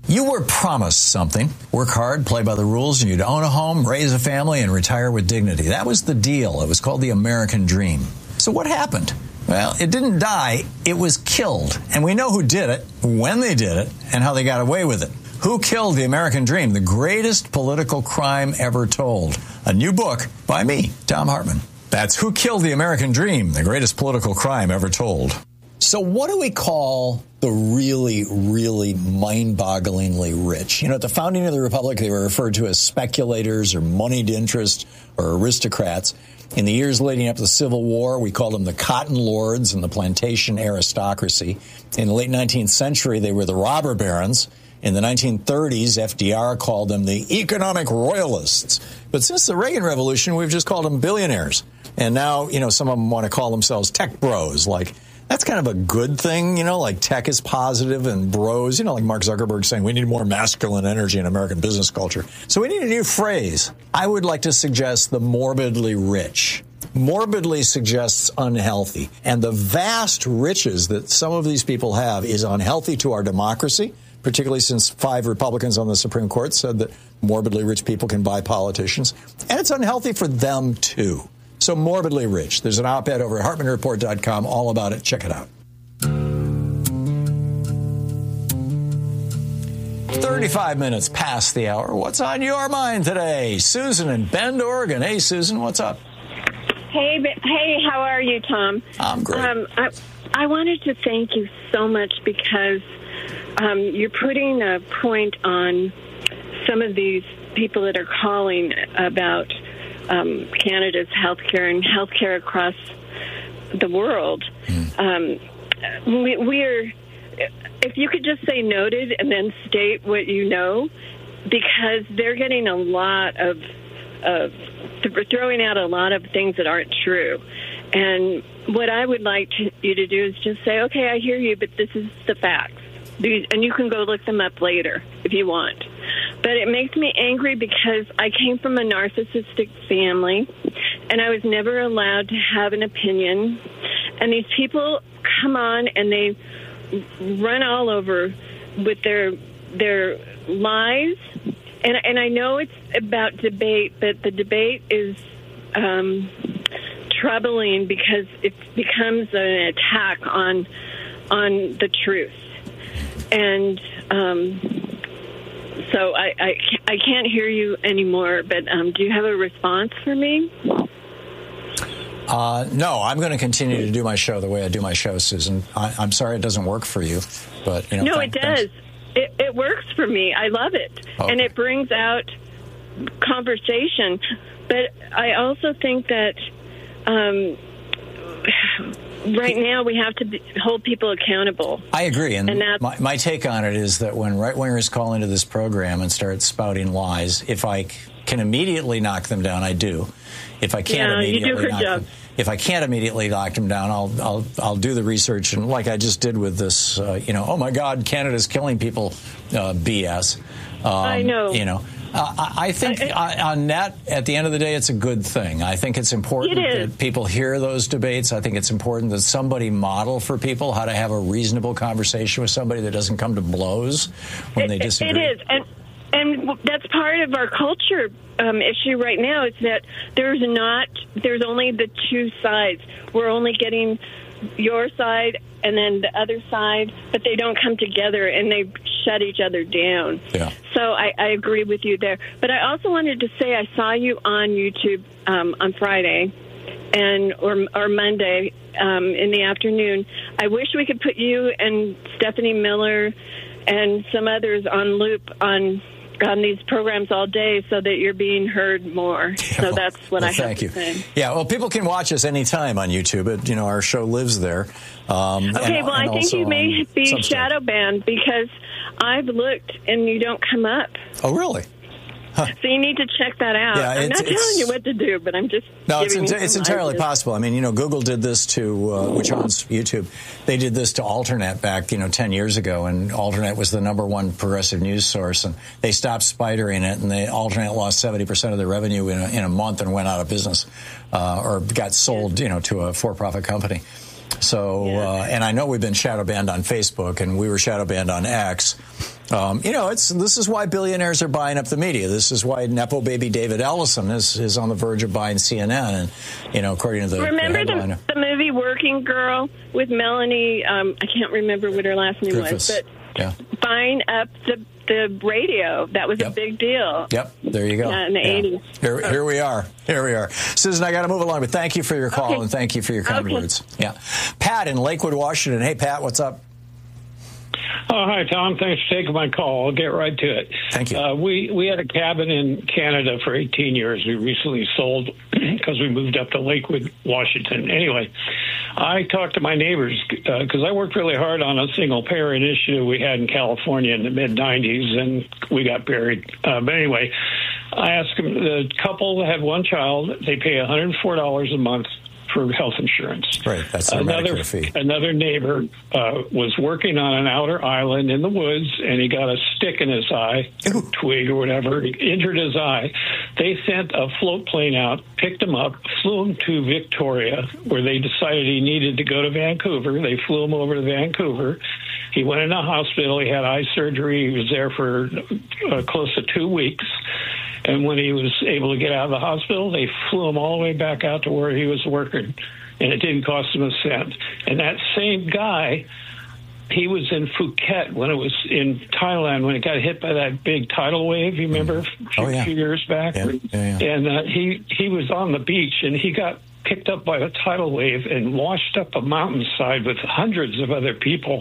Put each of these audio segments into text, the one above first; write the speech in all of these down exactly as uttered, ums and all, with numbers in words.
You were promised something. Work hard, play by the rules, and you'd own a home, raise a family, and retire with dignity. That was the deal. It was called the American Dream. So what happened? Well, it didn't die. It was killed. And we know who did it, when they did it, and how they got away with it. Who killed the American Dream? The greatest political crime ever told. A new book by me, Thom Hartmann. That's Who Killed the American Dream? The Greatest Political Crime Ever Told. So what do we call the really, really mind-bogglingly rich? You know, at the founding of the Republic, they were referred to as speculators or moneyed interest or aristocrats. In the years leading up to the Civil War, we called them the cotton lords and the plantation aristocracy. In the late nineteenth century, they were the robber barons. In the nineteen thirties, F D R called them the economic royalists. But since the Reagan Revolution, we've just called them billionaires. And now, you know, some of them want to call themselves tech bros, like... That's kind of a good thing, you know, like tech is positive and bros, you know, like Mark Zuckerberg saying we need more masculine energy in American business culture. So we need a new phrase. I would like to suggest the morbidly rich. Morbidly suggests unhealthy. And the vast riches that some of these people have is unhealthy to our democracy, particularly since five Republicans on the Supreme Court said that morbidly rich people can buy politicians. And it's unhealthy for them, too. So morbidly rich. There's an op-ed over at Hartmann Report dot com all about it. Check it out. thirty-five minutes past the hour. What's on your mind today? Susan in Bend, Oregon. Hey, Susan, what's up? Hey, hey, how are you, Tom? I'm great. Um, I, I wanted to thank you so much because um, you're putting a point on some of these people that are calling about Um, Canada's healthcare and healthcare across the world. Mm. Um, we, we're, if you could just say noted and then state what you know, because they're getting a lot of, of throwing out a lot of things that aren't true. And what I would like to, you to do is just say, okay, I hear you, but this is the facts. These, and you can go look them up later if you want. But it makes me angry because I came from a narcissistic family, and I was never allowed to have an opinion. And these people come on and they run all over with their their lies. And, and I know it's about debate, but the debate is um, troubling because it becomes an attack on on the truth. And um, so I, I, I can't hear you anymore, but um, do you have a response for me? Uh, no, I'm going to continue to do my show the way I do my show, Susan. I, I'm sorry it doesn't work for you, but you know. No, thank, it does. It, it works for me. I love it, okay. And it brings out conversation. But I also think that um, right now we have to be, hold people accountable. I agree, and, and that's, my, my take on it is that when right-wingers call into this program and start spouting lies, if I can immediately knock them down, I do. If I can't yeah, immediately you do a good knock job. them, if I can't immediately knock them down, I'll I'll I'll do the research, and like I just did with this, uh, you know, oh my God, Canada's killing people, uh, B S. Um, I know. You know. Uh, I think I, on net, at the end of the day, it's a good thing. I think it's important it that people hear those debates. I think it's important that somebody model for people how to have a reasonable conversation with somebody that doesn't come to blows when it, they disagree. It is, and and that's part of our culture um, issue right now. Is that there's not there's only the two sides. We're only getting your side and then the other side, but they don't come together and they shut each other down. Yeah. So I, I agree with you there. But I also wanted to say I saw you on YouTube um, on Friday and or or Monday um, in the afternoon. I wish we could put you and Stephanie Miller and some others on loop on on these programs all day so that you're being heard more. So well, that's what well, I have thank to you. say. Yeah, well, people can watch us anytime on YouTube. It, you know, our show lives there. Um, okay, and, well, and I think you may be Substack. shadow banned because I've looked and you don't come up. Oh, really? Huh. So you need to check that out. Yeah, I'm not telling you what to do, but I'm just no. It's, giving ent- you it's some entirely ideas. possible. I mean, you know, Google did this to uh, which owns YouTube. They did this to Alternet back, you know, ten years ago, and Alternet was the number one progressive news source, and they stopped spidering it, and they Alternet lost seventy percent of their revenue in a, in a month and went out of business, uh, or got sold, you know, to a for-profit company. So, Yeah. uh, and I know we've been shadow banned on Facebook, and we were shadow banned on X. Um, you know, it's this is why billionaires are buying up the media. This is why Nepo baby David Ellison is, is on the verge of buying C N N. And, you know, according to the Remember the, the, the movie Working Girl with Melanie, um, I can't remember what her last name Griffiths. was, but yeah. buying up the, the radio. That was yep. a big deal. Yep, there you go. Uh, in the yeah. eighties. Here, here we are. Here we are. Susan, I got to move along, but thank you for your call okay. and thank you for your kind okay. words. Yeah. Pat in Lakewood, Washington. Hey, Pat, what's up? Oh, hi, Tom. Thanks for taking my call. I'll get right to it. Thank you. Uh, we, we had a cabin in Canada for eighteen years. We recently sold because we moved up to Lakewood, Washington. Anyway, I talked to my neighbors because uh, I worked really hard on a single-payer initiative we had in California in the mid nineties, and we got buried. Uh, but anyway, I asked them, the couple had one child. They pay one hundred four dollars a month for health insurance. Right, that's their another Medicare fee. Another neighbor uh, was working on an outer island in the woods, and he got a stick in his eye, Ooh. twig or whatever, he injured his eye. They sent a float plane out, picked him up, flew him to Victoria, where they decided he needed to go to Vancouver. They flew him over to Vancouver. He went in a hospital. He had eye surgery. He was there for uh, close to two weeks. And when he was able to get out of the hospital, they flew him all the way back out to where he was working, and it didn't cost him a cent. And that same guy, he was in Phuket when it was in Thailand, when it got hit by that big tidal wave, you remember, mm-hmm. a few, oh, yeah. few years back? Yeah. Yeah, yeah. And uh, he, he was on the beach, and he got picked up by a tidal wave and washed up a mountainside with hundreds of other people.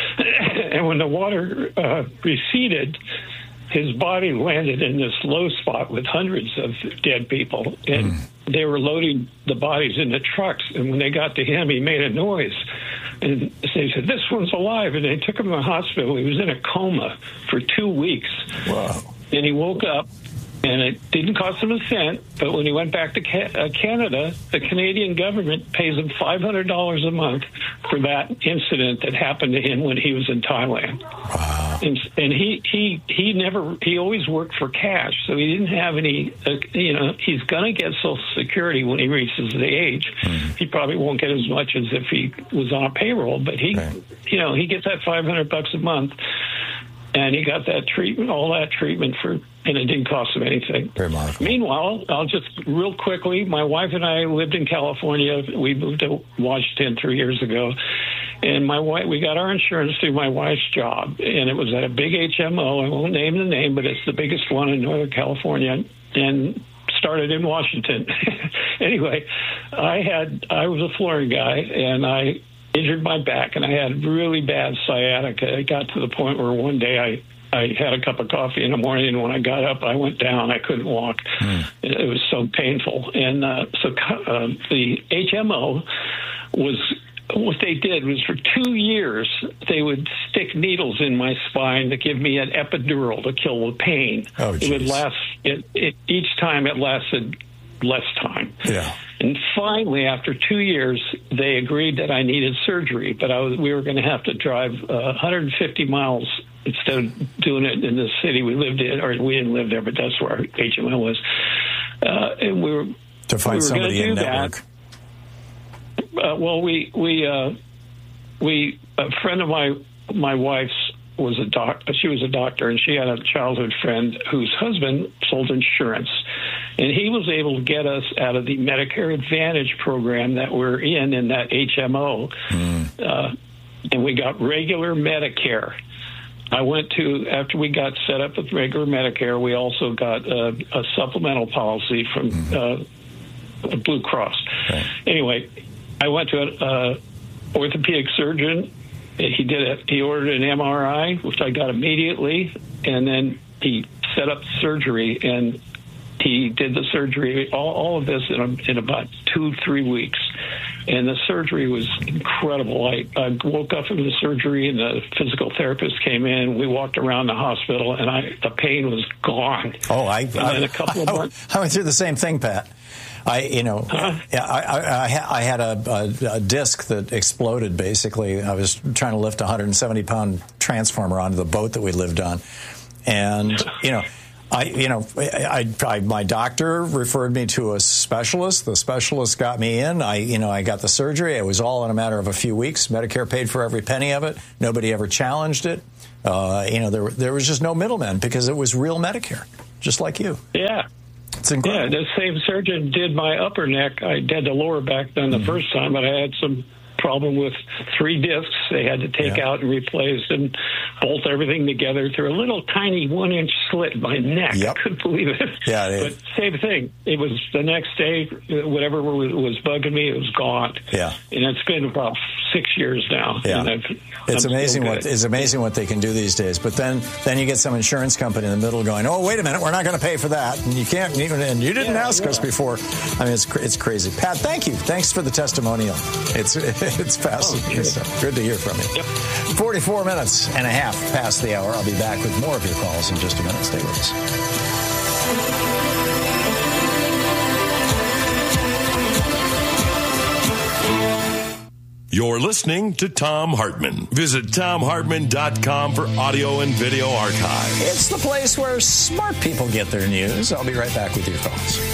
And when the water uh, receded, his body landed in this low spot with hundreds of dead people, and mm. they were loading the bodies into trucks. And when they got to him, he made a noise, and they said, "This one's alive." And they took him to the hospital. He was in a coma for two weeks. Wow! And he woke up, and it didn't cost him a cent. But when he went back to ca- uh, Canada, the Canadian government pays him five hundred dollars a month for that incident that happened to him when he was in Thailand. Wow. And, and he, he, he never, he always worked for cash. So he didn't have any, uh, you know, he's going to get Social Security when he reaches the age. Mm-hmm. He probably won't get as much as if he was on a payroll, but he, right. you know, he gets that five hundred bucks a month. And he got that treatment, all that treatment for, and it didn't cost him anything. Very remarkable. Meanwhile, I'll just real quickly, my wife and I lived in California. We moved to Washington three years ago. And my wife, we got our insurance through my wife's job. And it was at a big H M O. I won't name the name, but it's the biggest one in Northern California. And started in Washington. Anyway, I had, I was a flooring guy, and I injured my back, and I had really bad sciatica. It got to the point where one day I, I had a cup of coffee in the morning, and when I got up, I went down. I couldn't walk. Mm. It, it was so painful. And uh, so uh, the H M O was, what they did was for two years, they would stick needles in my spine to give me an epidural to kill the pain. Oh, it would last, it, it, each time it lasted less time. Yeah. And finally, after two years, they agreed that I needed surgery, but I was, we were going to have to drive uh, one hundred fifty miles instead of doing it in the city we lived in, or we didn't live there, but that's where our H M O was. Uh, and we were to find we were somebody in do network. That. Uh, well, we we uh, we a friend of my my wife's was a doc. She was a doctor, and she had a childhood friend whose husband sold insurance. And he was able to get us out of the Medicare Advantage program that we're in, in that H M O. Mm. Uh, and we got regular Medicare. I went to, after we got set up with regular Medicare, we also got a, a supplemental policy from mm-hmm. uh, Blue Cross. Right. Anyway, I went to an uh, orthopedic surgeon. He did it. He ordered an M R I, which I got immediately, and then he set up surgery, and he did the surgery, all, all of this in, a, in about two, three weeks. And the surgery was incredible. I, I woke up from the surgery, and the physical therapist came in. We walked around the hospital, and I, the pain was gone. Oh, I, I, a couple I, of months, I went through the same thing, Pat. I, you know, huh? I, I, I, I had a, a, a disc that exploded, basically. I was trying to lift a one hundred seventy pound transformer onto the boat that we lived on. And, you know, I, you know, I, I, my doctor referred me to a specialist. The specialist got me in. I, you know, I got the surgery. It was all in a matter of a few weeks. Medicare paid for every penny of it. Nobody ever challenged it. Uh, you know, there there was just no middlemen because it was real Medicare, just like you. Yeah. It's incredible. Yeah, the same surgeon did my upper neck. I did the lower back done the mm-hmm. first time, but I had some problem with three discs they had to take yeah. out and replace and bolt everything together through a little tiny one inch slit in my neck. Yep. I couldn't believe it. Yeah, it but same thing. It was the next day, whatever was, was bugging me, it was gone. Yeah. And it's been about six years now. Yeah. And I've, it's I'm amazing what it's amazing what they can do these days. But then then you get some insurance company in the middle going, oh, wait a minute, we're not going to pay for that. And you can't even, and you didn't yeah, ask yeah. us before. I mean, it's it's crazy. Pat, thank you. Thanks for the testimonial. It's it's fascinating. Oh, okay. Good to hear from you. Yep. forty-four minutes and a half past the hour. I'll be back with more of your calls in just a minute. Stay with us. You're listening to Thom Hartmann. Visit Thom Hartmann dot com for audio and video archive. It's the place where smart people get their news. I'll be right back with your calls.